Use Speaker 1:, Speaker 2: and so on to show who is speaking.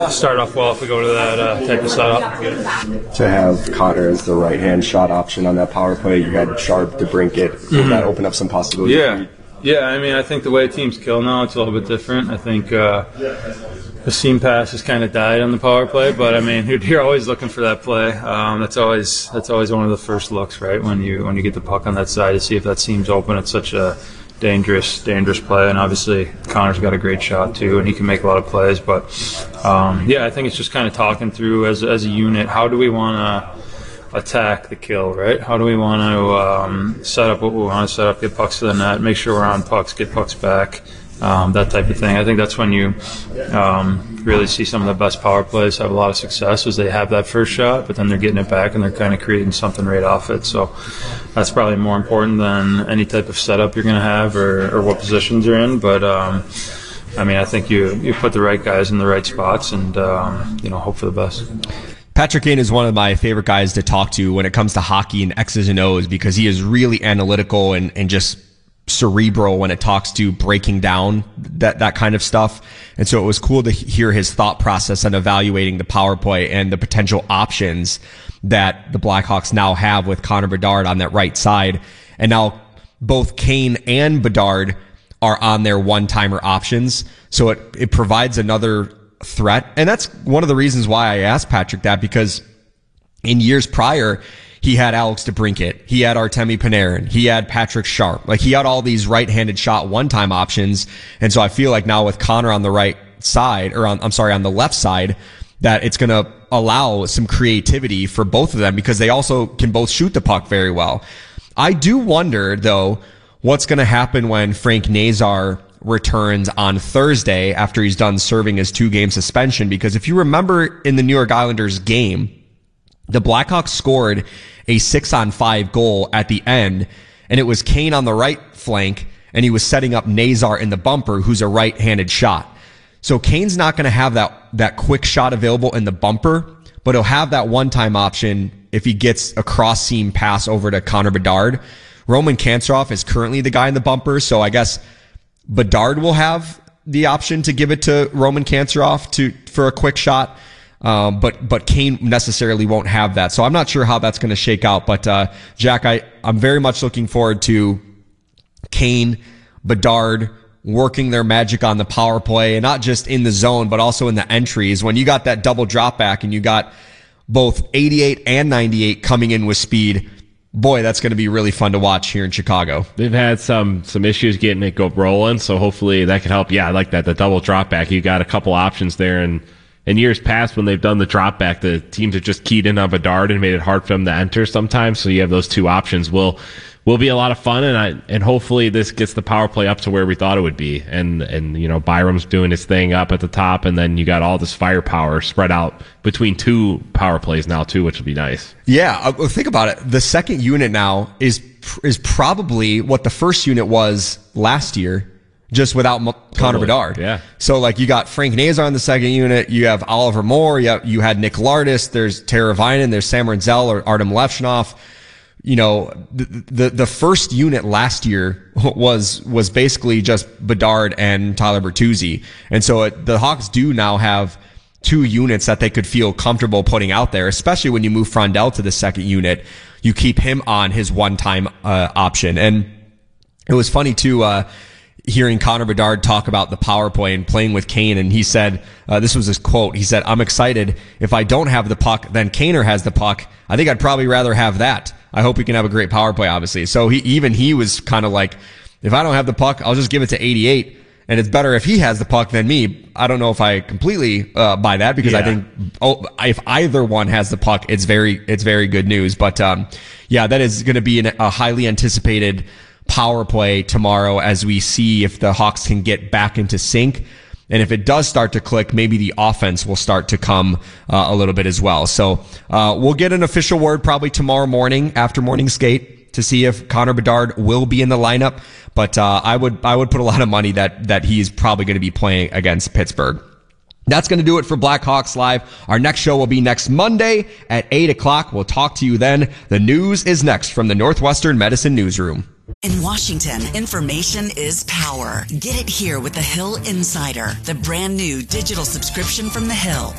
Speaker 1: start off well if we go to that type of setup.
Speaker 2: To have Connor as the right-hand shot option on that power play, you had Sharp, DeBrincat. Would that open up some possibilities?
Speaker 1: Yeah. I mean, I think the way teams kill now, it's a little bit different. I think the seam pass has kind of died on the power play, but I mean, you're always looking for that play. That's always one of the first looks, right? When you get the puck on that side to see if that seam's open. It's such a dangerous play, and obviously Connor's got a great shot too, and he can make a lot of plays. But I think it's just kind of talking through as a unit. How do we want to attack the kill, right? How do we want to set up what we want to set up, get pucks to the net, make sure we're on pucks, get pucks back, that type of thing. I think that's when you really see some of the best power plays have a lot of success, is they have that first shot, but then they're getting it back and they're kind of creating something right off it. So that's probably more important than any type of setup you're going to have or what positions you're in. But I mean, I think you put the right guys in the right spots and hope for the best.
Speaker 3: Patrick Kane is one of my favorite guys to talk to when it comes to hockey and X's and O's, because he is really analytical and just cerebral when it talks to breaking down that kind of stuff. And so it was cool to hear his thought process on evaluating the power play and the potential options that the Blackhawks now have with Connor Bedard on that right side. And now both Kane and Bedard are on their one-timer options. So it provides another threat. And that's one of the reasons why I asked Patrick that, because in years prior, he had Alex DeBrincat, he had Artemi Panarin, he had Patrick Sharp. Like, he had all these right-handed shot one-time options. And so I feel like now with Connor on the right side, or on the left side, that it's going to allow some creativity for both of them, because they also can both shoot the puck very well. I do wonder, though, what's going to happen when Frank Nazar returns on Thursday after he's done serving his 2-game suspension, because if you remember in the New York Islanders game, the Blackhawks scored a 6-on-5 goal at the end, and it was Kane on the right flank, and he was setting up Nazar in the bumper, who's a right-handed shot. So Kane's not going to have that quick shot available in the bumper, but he'll have that one-time option if he gets a cross-seam pass over to Connor Bedard. Roman Kantsarov is currently the guy in the bumper, so I guess Bedard will have the option to give it to Roman Kantsarov for a quick shot. But Kane necessarily won't have that. So I'm not sure how that's going to shake out. But, Jack, I'm very much looking forward to Kane, Bedard working their magic on the power play, and not just in the zone, but also in the entries. When you got that double drop back and you got both 88 and 98 coming in with speed, boy, that's going to be really fun to watch here in Chicago.
Speaker 4: They've had some issues getting it go rolling, so hopefully that can help. Yeah, I like that, the double drop back. You got a couple options there, and in years past, when they've done the drop back, the teams have just keyed in on Bedard and made it hard for them to enter sometimes. So you have those two options. Will be a lot of fun, and hopefully this gets the power play up to where we thought it would be. And Byram's doing his thing up at the top, and then you got all this firepower spread out between two power plays now too, which will be nice.
Speaker 3: Yeah, think about it. The second unit now is probably what the first unit was last year, just without Connor Bedard.
Speaker 4: Yeah.
Speaker 3: So, like, you got Frank Nazar on the second unit, you have Oliver Moore, you had Nick Lardis, there's Tara Vinen, there's Sam Renzel or Artem Levshunov. The first unit last year was basically just Bedard and Tyler Bertuzzi. And so the Hawks do now have two units that they could feel comfortable putting out there, especially when you move Frondell to the second unit. You keep him on his one-time option. And it was funny, too, hearing Connor Bedard talk about the power play and playing with Kane, and he said, this was his quote, he said, "I'm excited. If I don't have the puck, then Kaner has the puck. I think I'd probably rather have that. I hope we can have a great power play, obviously." So he was kind of like, if I don't have the puck, I'll just give it to 88, and it's better if he has the puck than me. I don't know if I completely buy that, because I think if either one has the puck, it's very good news. But that is going to be a highly anticipated power play tomorrow, as we see if the Hawks can get back into sync. And if it does start to click, maybe the offense will start to come a little bit as well. So we'll get an official word probably tomorrow morning after morning skate to see if Connor Bedard will be in the lineup. But I would put a lot of money that he's probably going to be playing against Pittsburgh. That's going to do it for Blackhawks Live. Our next show will be next Monday at 8 o'clock. We'll talk to you then. The news is next from the Northwestern Medicine Newsroom.
Speaker 5: In Washington, information is power. Get it here with the Hill Insider, the brand new digital subscription from the Hill.